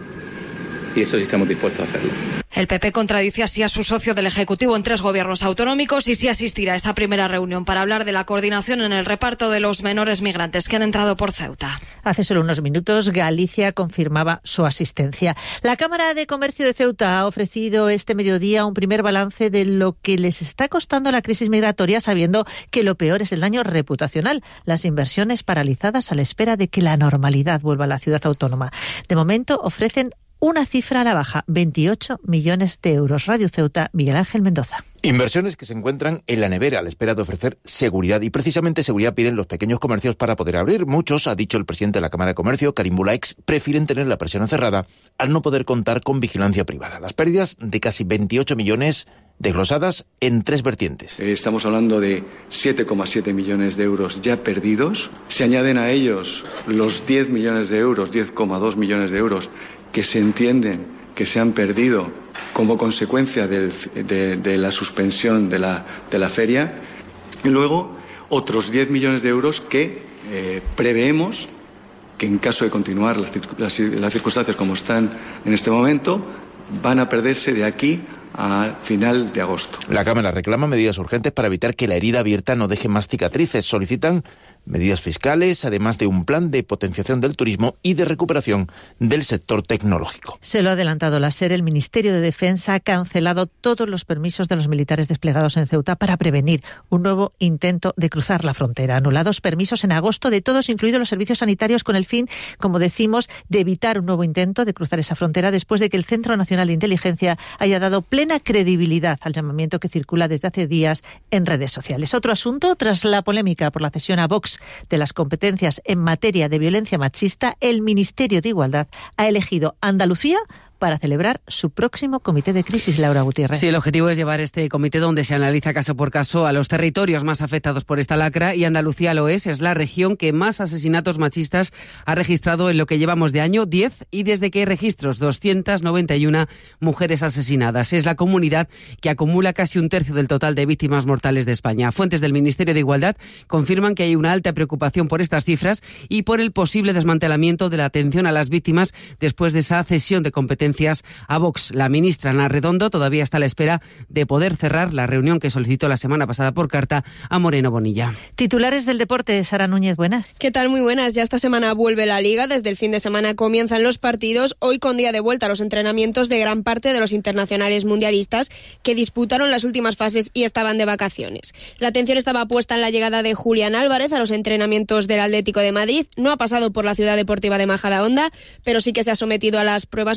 Y eso sí estamos dispuestos a hacerlo. El P P contradice así a su socio del Ejecutivo en tres gobiernos autonómicos y sí asistirá a esa primera reunión para hablar de la coordinación en el reparto de los menores migrantes que han entrado por Ceuta. Hace solo unos minutos Galicia confirmaba su asistencia. La Cámara de Comercio de Ceuta ha ofrecido este mediodía un primer balance de lo que les está costando la crisis migratoria, sabiendo que lo peor es el daño reputacional, las inversiones paralizadas a la espera de que la normalidad vuelva a la ciudad autónoma. De momento ofrecen una cifra a la baja, veintiocho millones de euros. Radio Ceuta, Miguel Ángel Mendoza. Inversiones que se encuentran en la nevera a la espera de ofrecer seguridad. Y precisamente seguridad piden los pequeños comercios para poder abrir. Muchos, ha dicho el presidente de la Cámara de Comercio, Karim Bulaix, prefieren tener la persiana cerrada al no poder contar con vigilancia privada. Las pérdidas de casi veintiocho millones desglosadas en tres vertientes. Estamos hablando de siete coma siete millones de euros ya perdidos. Se añaden a ellos los diez millones de euros, diez coma dos millones de euros que se entienden que se han perdido como consecuencia del, de, de la suspensión de la, de la feria, y luego otros diez millones de euros que eh, preveemos que en caso de continuar las, las, las circunstancias como están en este momento, van a perderse de aquí a final de agosto. La Cámara reclama medidas urgentes para evitar que la herida abierta no deje más cicatrices. Solicitan medidas fiscales, además de un plan de potenciación del turismo y de recuperación del sector tecnológico. Se lo ha adelantado la SER. El Ministerio de Defensa ha cancelado todos los permisos de los militares desplegados en Ceuta para prevenir un nuevo intento de cruzar la frontera. Anulados permisos en agosto de todos, incluidos los servicios sanitarios, con el fin, como decimos, de evitar un nuevo intento de cruzar esa frontera después de que el Centro Nacional de Inteligencia haya dado plena credibilidad al llamamiento que circula desde hace días en redes sociales. Otro asunto, tras la polémica por la cesión a Vox de las competencias en materia de violencia machista, el Ministerio de Igualdad ha elegido Andalucía para celebrar su próximo comité de crisis, Laura Gutiérrez. Sí, el objetivo es llevar este comité donde se analiza caso por caso a los territorios más afectados por esta lacra, y Andalucía lo es, es la región que más asesinatos machistas ha registrado en lo que llevamos de año, diez, y desde que hay registros, doscientas noventa y una mujeres asesinadas. Es la comunidad que acumula casi un tercio del total de víctimas mortales de España. Fuentes del Ministerio de Igualdad confirman que hay una alta preocupación por estas cifras y por el posible desmantelamiento de la atención a las víctimas después de esa cesión de competencias a Vox. La ministra Ana Redondo todavía está a la espera de poder cerrar la reunión que solicitó la semana pasada por carta a Moreno Bonilla. Titulares del deporte, Sara Núñez, buenas. ¿Qué tal? Muy buenas. Ya esta semana vuelve la Liga. Desde el fin de semana comienzan los partidos. Hoy con día de vuelta a los entrenamientos de gran parte de los internacionales mundialistas que disputaron las últimas fases y estaban de vacaciones. La atención estaba puesta en la llegada de Julián Álvarez a los entrenamientos del Atlético de Madrid. No ha pasado por la Ciudad Deportiva de Majadahonda, pero sí que se ha sometido a las pruebas médicas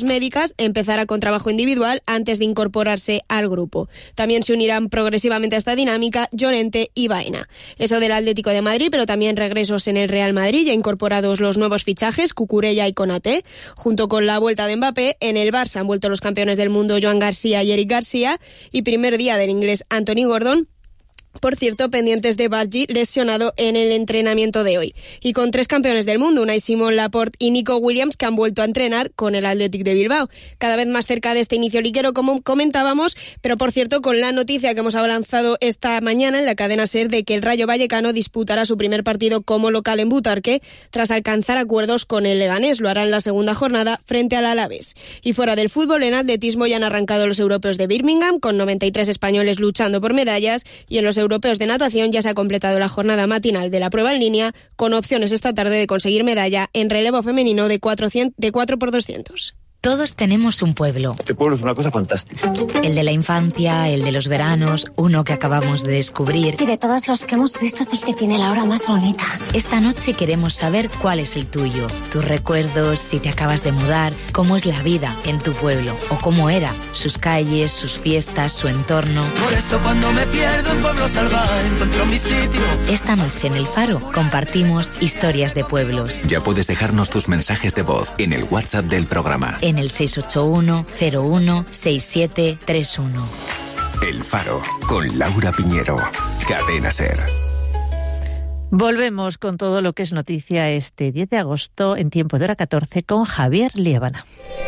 Navas empezará con trabajo individual antes de incorporarse al grupo. También se unirán progresivamente a esta dinámica Llorente y Baena. Eso del Atlético de Madrid, pero también regresos en el Real Madrid, ya incorporados los nuevos fichajes, Cucurella y Konaté. Junto con la vuelta de Mbappé, en el Barça han vuelto los campeones del mundo Joan García y Eric García, y primer día del inglés Anthony Gordon. Por cierto, pendientes de Bargi, lesionado en el entrenamiento de hoy. Y con tres campeones del mundo, Unai Simón, Laporte y Nico Williams, que han vuelto a entrenar con el Athletic de Bilbao. Cada vez más cerca de este inicio liguero, como comentábamos, pero por cierto, con la noticia que hemos avanzado esta mañana en la cadena SER de que el Rayo Vallecano disputará su primer partido como local en Butarque, tras alcanzar acuerdos con el Leganés. Lo hará en la segunda jornada frente al Alavés. Y fuera del fútbol, en atletismo ya han arrancado los europeos de Birmingham, con noventa y tres españoles luchando por medallas, y en los europeos de natación ya se ha completado la jornada matinal de la prueba en línea, con opciones esta tarde de conseguir medalla en relevo femenino de cuatro por doscientos. Todos tenemos un pueblo. Este pueblo es una cosa fantástica. El de la infancia, el de los veranos, uno que acabamos de descubrir. Y de todos los que hemos visto es el que tiene la hora más bonita. Esta noche queremos saber cuál es el tuyo. Tus recuerdos, si te acabas de mudar, cómo es la vida en tu pueblo o cómo era, sus calles, sus fiestas, su entorno. Por eso cuando me pierdo en Pueblo Salvaje encuentro mi sitio. Esta noche en El Faro compartimos historias de pueblos. Ya puedes dejarnos tus mensajes de voz en el WhatsApp del programa. En el seis ocho uno cero uno seis siete tres uno. El Faro, con Laura Piñero. Cadena SER. Volvemos con todo lo que es noticia este diez de agosto en tiempo de hora catorce con Javier Liébana.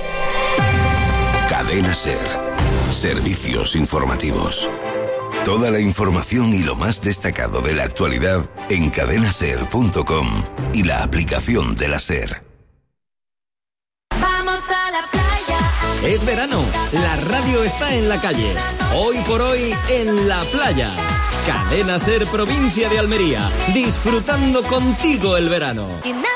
Cadena SER. Servicios informativos. Toda la información y lo más destacado de la actualidad en cadena ser punto com y la aplicación de la SER. Es verano, la radio está en la calle. Hoy por hoy, en la playa. Cadena SER, provincia de Almería. Disfrutando contigo el verano.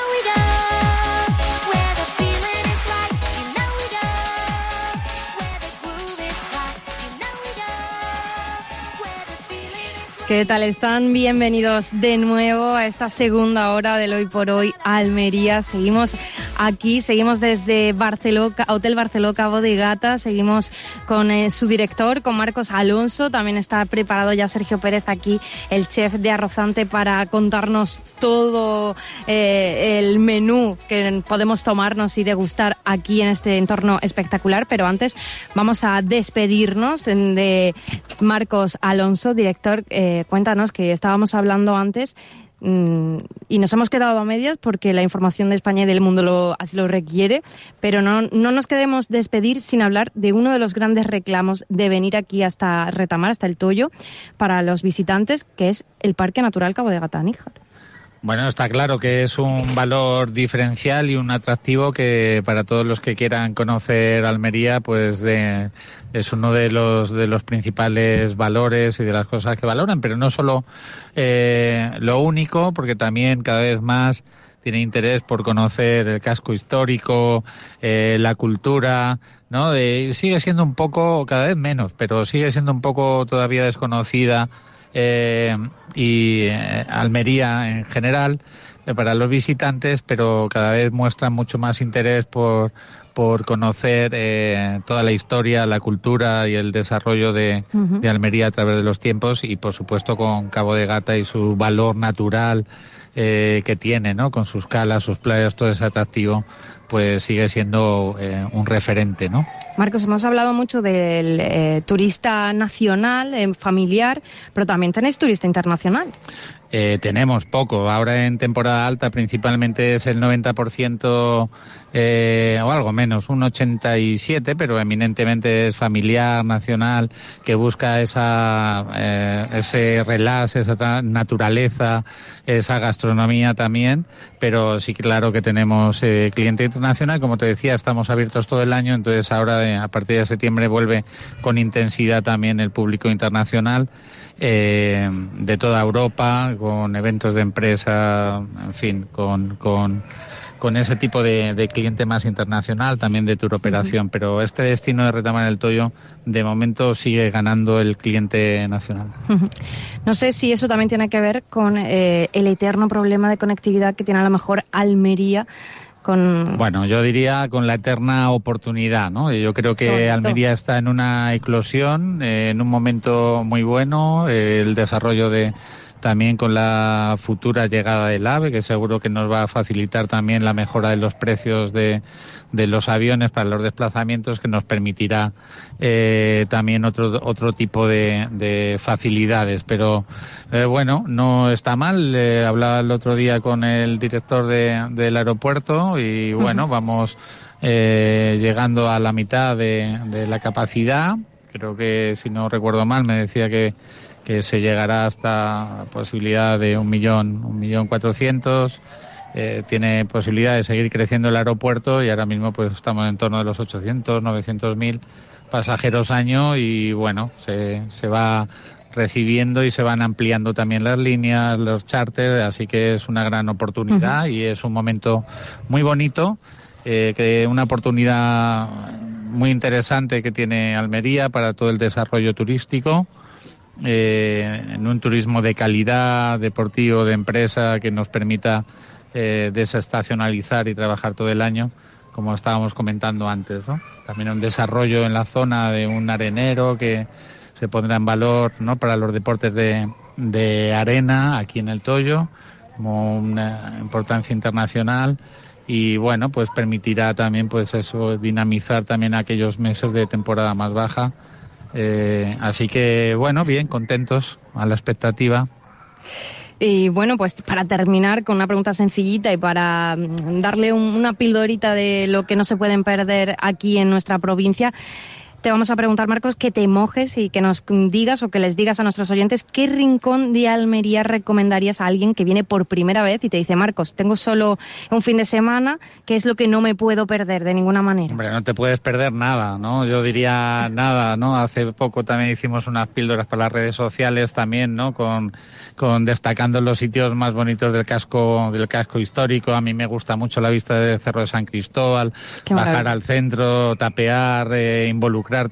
¿Qué tal están? Bienvenidos de nuevo a esta segunda hora del Hoy por Hoy Almería. Seguimos aquí, seguimos desde Barceló, Hotel Barceló Cabo de Gata, seguimos con eh, su director, con Marcos Alonso. También está preparado ya Sergio Pérez aquí, el chef de Arrozante, para contarnos todo eh, el menú que podemos tomarnos y degustar aquí en este entorno espectacular. Pero antes vamos a despedirnos de Marcos Alonso, director. Eh, Cuéntanos, que estábamos hablando antes mmm, y nos hemos quedado a medias porque la información de España y del mundo lo, así lo requiere, pero no, no nos queremos despedir sin hablar de uno de los grandes reclamos de venir aquí hasta Retamar, hasta el Toyo, para los visitantes, que es el Parque Natural Cabo de Gata, Níjar. Bueno, está claro que es un valor diferencial y un atractivo que para todos los que quieran conocer Almería, pues de, es uno de los de los principales valores y de las cosas que valoran, pero no solo eh, lo único, porque también cada vez más tiene interés por conocer el casco histórico, eh, la cultura, ¿no? De, sigue siendo un poco, cada vez menos, pero sigue siendo un poco todavía desconocida. Eh, y eh, Almería en general eh, para los visitantes, pero cada vez muestran mucho más interés por por conocer eh, toda la historia, la cultura y el desarrollo de, uh-huh. de Almería a través de los tiempos, y por supuesto con Cabo de Gata y su valor natural eh, que tiene, ¿no? Con sus calas, sus playas, todo ese atractivo, pues sigue siendo eh, un referente, ¿no? Marcos, hemos hablado mucho del eh, turista nacional, eh, familiar, pero también tenéis turista internacional. Eh, tenemos poco. Ahora en temporada alta principalmente es el noventa por ciento eh, o algo menos, un ochenta y siete, pero eminentemente es familiar, nacional, que busca esa eh, ese relax, esa naturaleza, esa gastronomía también, pero sí, claro que tenemos eh, cliente internacional. Como te decía, estamos abiertos todo el año, entonces ahora eh, a partir de septiembre vuelve con intensidad también el público internacional. Eh, de toda Europa, con eventos de empresa, en fin, con con, con ese tipo de, de cliente más internacional, también de tour operación. Uh-huh. Pero este destino de Retamar el Toyo, de momento, sigue ganando el cliente nacional. Uh-huh. No sé si eso también tiene que ver con eh, el eterno problema de conectividad que tiene a lo mejor Almería, Con... Bueno, yo diría con la eterna oportunidad, ¿no? Yo creo que Almería está en una eclosión, eh, en un momento muy bueno, eh, el desarrollo de también con la futura llegada del AVE, que seguro que nos va a facilitar también la mejora de los precios de, de los aviones para los desplazamientos, que nos permitirá eh, también otro otro tipo de, de facilidades. Pero eh, bueno, no está mal. Eh, hablaba el otro día con el director de, del aeropuerto y bueno, uh-huh. vamos eh, llegando a la mitad de, de la capacidad. Creo que, si no recuerdo mal, me decía que que se llegará hasta la posibilidad de un millón, un millón cuatrocientos. Eh, tiene posibilidad de seguir creciendo el aeropuerto y ahora mismo pues estamos en torno de los ochocientos, novecientos mil pasajeros año y bueno, se, se va recibiendo y se van ampliando también las líneas, los charters, así que es una gran oportunidad uh-huh. y es un momento muy bonito, eh, que una oportunidad muy interesante que tiene Almería para todo el desarrollo turístico. Eh, en un turismo de calidad, deportivo, de empresa, que nos permita eh, desestacionalizar y trabajar todo el año, como estábamos comentando antes, ¿no? También un desarrollo en la zona de un arenero que se pondrá en valor, ¿no?, para los deportes de, de arena aquí en el Toyo, como una importancia internacional. Y bueno, pues permitirá también pues eso, dinamizar también aquellos meses de temporada más baja. Eh, así que, bueno, bien, contentos, a la expectativa. Y bueno, pues para terminar con una pregunta sencillita y para darle un, una pildorita de lo que no se pueden perder aquí en nuestra provincia, te vamos a preguntar, Marcos, que te mojes y que nos digas o que les digas a nuestros oyentes qué rincón de Almería recomendarías a alguien que viene por primera vez y te dice: Marcos, tengo solo un fin de semana, ¿qué es lo que no me puedo perder de ninguna manera? Hombre, no te puedes perder nada, ¿no? Yo diría nada, ¿no? Hace poco también hicimos unas píldoras para las redes sociales también, ¿no? Con, con destacando los sitios más bonitos del casco, del casco histórico. A mí me gusta mucho la vista del Cerro de San Cristóbal, bajar al centro, tapear, eh, involucrar